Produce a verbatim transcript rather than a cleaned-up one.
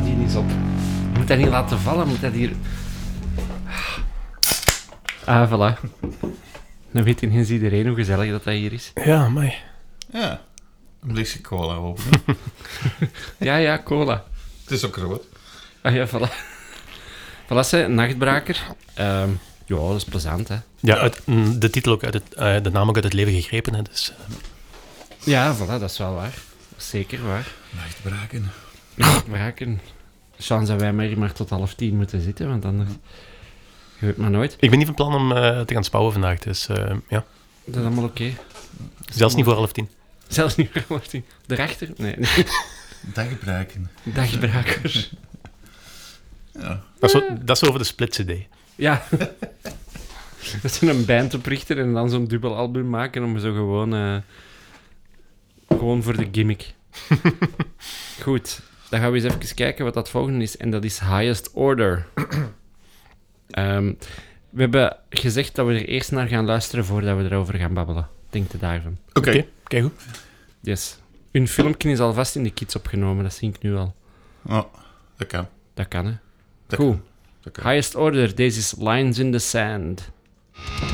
die niet op. Je moet dat niet laten vallen, je moet dat hier... Ah, voilà. Dan weet ineens iedereen hoe gezellig dat, dat hier is. Ja, amai. Ja, een blikje cola open. Ja, ja, cola. Het is ook groot. Ah ja, voilà. Voilà, ze, Nachtbraker. Uh, ja, dat is plezant, hè. Ja, uit, mm, de titel ook uit het, uh, de naam ook uit het leven gegrepen, hè, dus... Uh... Ja, voilà, dat is wel waar. Dat is zeker waar. Nachtbraken. Nachtbraken. Chance dat wij maar hier maar tot half tien moeten zitten, want anders... Je weet maar nooit. Ik ben niet van plan om uh, te gaan spouwen vandaag, dus uh, ja. Dat is allemaal oké. Okay. Zelfs niet voor half tien. Zelfs niet voor half tien. Daarachter? Nee. nee. Dagbraken. Dagbrakers. Ja. Dat is, zo, dat is over de Splits idee. Ja. Dat ze een band oprichten en dan zo'n dubbel album maken om zo gewoon... Uh, gewoon voor de gimmick. Goed. Dan gaan we eens even kijken wat dat volgende is. En dat is Highest Order. um, we hebben gezegd dat we er eerst naar gaan luisteren voordat we erover gaan babbelen. Denk je daarvan? Oké. Okay. Okay, kijk goed. Yes. Hun filmpje is alvast in de kids opgenomen. Dat zie ik nu al. Oh, dat kan. Dat kan, hè. Dat Goed. Kan. Dat kan. Highest Order. Deze is Lines in the Sand.